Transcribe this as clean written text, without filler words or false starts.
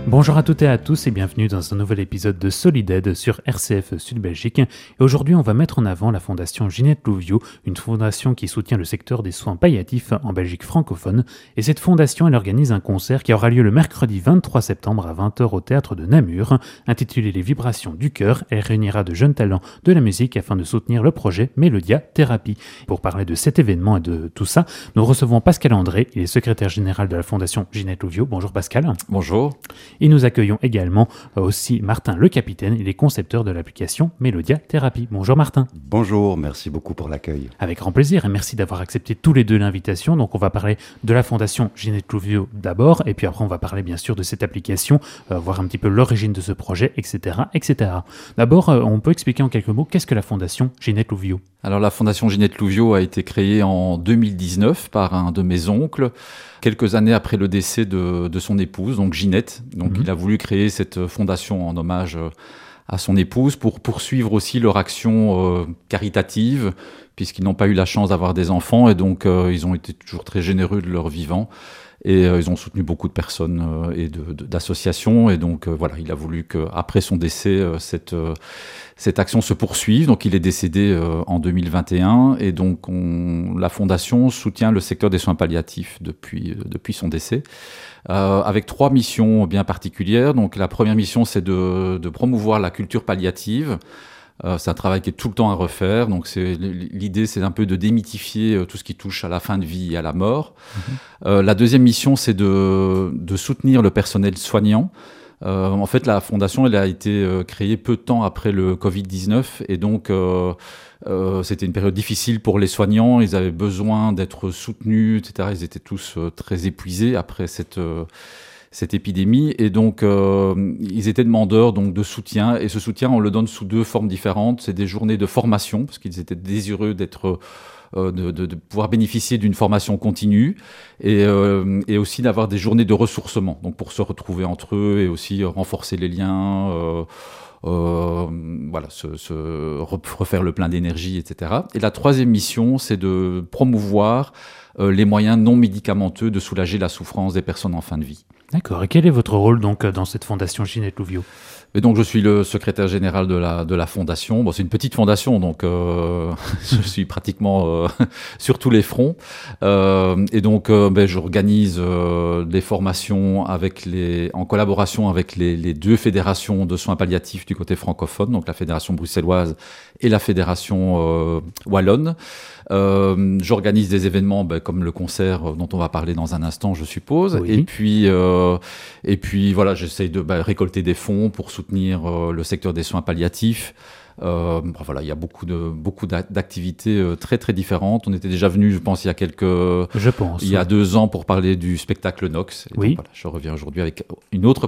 Bonjour à toutes et à tous et bienvenue dans un nouvel épisode de Solidaide sur RCF Sud Belgique. Et aujourd'hui, on va mettre en avant la fondation Ginette Louviot, une fondation qui soutient le secteur des soins palliatifs en Belgique francophone. Et cette fondation, elle organise un concert qui aura lieu le mercredi 23 septembre à 20h au théâtre de Namur, intitulé Les vibrations du cœur. Elle réunira de jeunes talents de la musique afin de soutenir le projet Mélodia Thérapie. Pour parler de cet événement et de tout ça, nous recevons Pascal André, il est secrétaire général de la fondation Ginette Louviot. Bonjour Pascal. Bonjour. Et nous accueillons également aussi Martin Le Capitaine, il est concepteur de l'application Mélodia Thérapie. Bonjour Martin. Bonjour, merci beaucoup pour l'accueil. Avec grand plaisir et merci d'avoir accepté tous les deux l'invitation. Donc on va parler de la fondation Ginette Louviot d'abord et puis après on va parler bien sûr de cette application, voir un petit peu l'origine de ce projet, etc. etc. D'abord, on peut expliquer en quelques mots qu'est-ce que la fondation Ginette Louviot ? Alors la fondation Ginette Louviot a été créée en 2019 par un de mes oncles, quelques années après le décès de son épouse, donc Ginette. Donc il a voulu créer cette fondation en hommage à son épouse pour poursuivre aussi leur action caritative, puisqu'ils n'ont pas eu la chance d'avoir des enfants et donc ils ont été toujours très généreux de leur vivant. Et ils ont soutenu beaucoup de personnes et d'associations. Et donc, voilà, il a voulu qu'après son décès, cette action se poursuive. Donc, il est décédé en 2021. Et donc, la Fondation soutient le secteur des soins palliatifs depuis son décès, avec 3 missions bien particulières. Donc, la première mission, c'est de promouvoir la culture palliative. C'est un travail qui est tout le temps à refaire. Donc l'idée, c'est un peu de démythifier tout ce qui touche à la fin de vie et à la mort. La deuxième mission, c'est de soutenir le personnel soignant. En fait, la fondation, elle a été créée peu de temps après le Covid-19 et donc c'était une période difficile pour les soignants. Ils avaient besoin d'être soutenus, etc. Ils étaient tous très épuisés après cette épidémie et donc ils étaient demandeurs donc de soutien et ce soutien on le donne sous 2 formes différentes. C'est des journées de formation parce qu'ils étaient désireux d'être de pouvoir bénéficier d'une formation continue et aussi d'avoir des journées de ressourcement donc pour se retrouver entre eux et aussi renforcer les liens, voilà, refaire le plein d'énergie, etc. Et la troisième mission, c'est de promouvoir les moyens non médicamenteux de soulager la souffrance des personnes en fin de vie. D'accord. Et quel est votre rôle donc dans cette fondation Ginette Louviot ? Et donc je suis le secrétaire général de la fondation. Bon, c'est une petite fondation, donc je suis pratiquement sur tous les fronts. Et donc j'organise des formations en collaboration avec les 2 fédérations de soins palliatifs du côté francophone, donc la fédération bruxelloise et la fédération wallonne. J'organise des événements comme le concert dont on va parler dans un instant, je suppose. Oui. Et puis voilà, j'essaye de récolter des fonds pour soutenir le secteur des soins palliatifs. Voilà, il y a beaucoup d'activités très très différentes. On était déjà venu, je pense, il y a 2 ans pour parler du spectacle Nox. Et oui. donc, voilà, je reviens aujourd'hui avec une autre